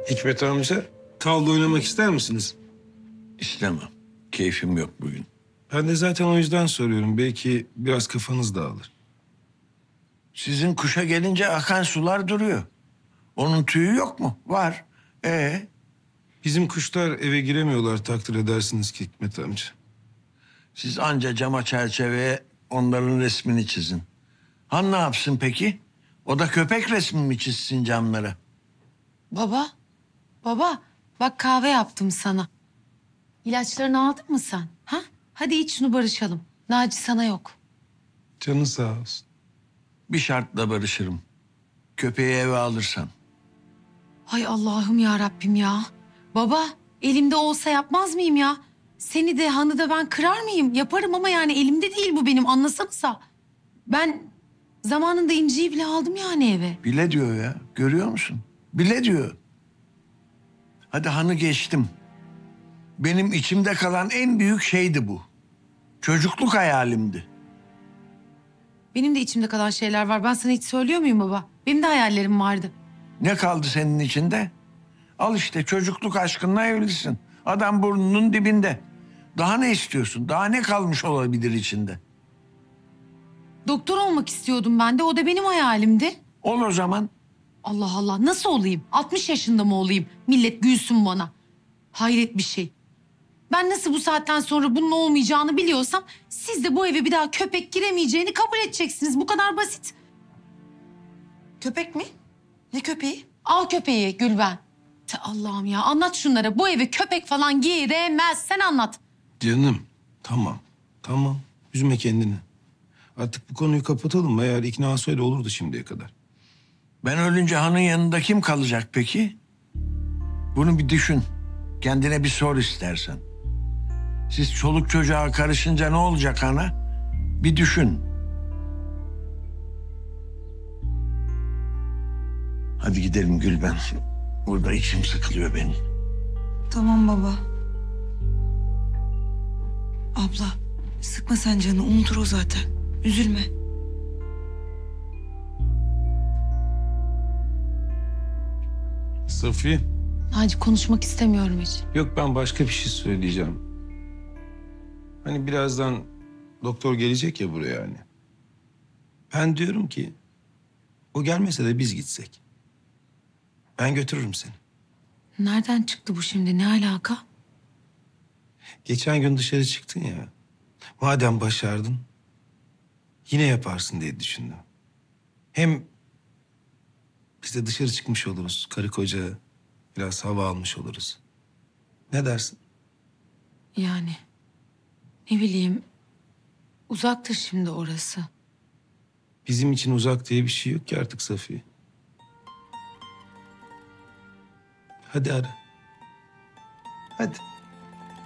Hikmet amca, tavla oynamak ister misiniz? İstemem. Keyfim yok bugün. Ben de zaten o yüzden soruyorum. Belki biraz kafanız dağılır. Sizin kuşa gelince akan sular duruyor. Onun tüyü yok mu? Var. Bizim kuşlar eve giremiyorlar takdir edersiniz ki Hikmet amca. Siz anca cama çerçeveye onların resmini çizin. Han ne yapsın peki? O da köpek resmi mi çizsin camlara? Baba, bak kahve yaptım sana. İlaçlarını aldın mı sen? Ha? Hadi iç şunu barışalım. Naci sana yok. Canı sağ olsun. Bir şartla barışırım. Köpeği eve alırsan. Hay Allah'ım ya Rabbim ya. Baba, elimde olsa yapmaz mıyım ya? Seni de Han'ı da ben kırar mıyım? Yaparım ama yani elimde değil bu benim, anlasanıza. Ben zamanında İnci'yi bile aldım yani eve. Bile diyor ya. Görüyor musun? Bile diyor. Hadi hanı geçtim. Benim içimde kalan en büyük şeydi bu. Çocukluk hayalimdi. Benim de içimde kalan şeyler var. Ben sana hiç söylüyor muyum baba? Benim de hayallerim vardı. Ne kaldı senin içinde? Al işte çocukluk aşkınla evlisin. Adam burnunun dibinde. Daha ne istiyorsun? Daha ne kalmış olabilir içinde? Doktor olmak istiyordum ben de. O da benim hayalimdi. Ol o zaman. Allah Allah, nasıl olayım? 60 yaşında mı olayım? Millet gülsün bana. Hayret bir şey. Ben nasıl bu saatten sonra bunun olmayacağını biliyorsam siz de bu eve bir daha köpek giremeyeceğini kabul edeceksiniz. Bu kadar basit. Köpek mi? Ne köpeği? Al köpeği Gülben. Allah'ım ya, anlat şunlara. Bu eve köpek falan giremez. Sen anlat. Canım, tamam. Üzme kendini. Artık bu konuyu kapatalım. Eğer iknası öyle olurdu şimdiye kadar. Ben ölünce hanın yanında kim kalacak peki? Bunu bir düşün. Kendine bir sor istersen. Siz çoluk çocuğa karışınca ne olacak ana? Bir düşün. Hadi gidelim Gülben. Burada içim sıkılıyor benim. Tamam baba. Abla sıkma sen canını, unutur o zaten. Üzülme. Safiye. Naci, konuşmak istemiyorum hiç. Yok, ben başka bir şey söyleyeceğim. Hani birazdan doktor gelecek ya buraya hani. Ben diyorum ki o gelmese de biz gitsek. Ben götürürüm seni. Nereden çıktı bu şimdi? Ne alaka? Geçen gün dışarı çıktın ya. Madem başardın yine yaparsın diye düşündüm. Hem biz de dışarı çıkmış oluruz. Karı koca biraz hava almış oluruz. Ne dersin? Yani ne bileyim, uzaktır şimdi orası. Bizim için uzak diye bir şey yok ki artık Safiye. Hadi ara. Hadi.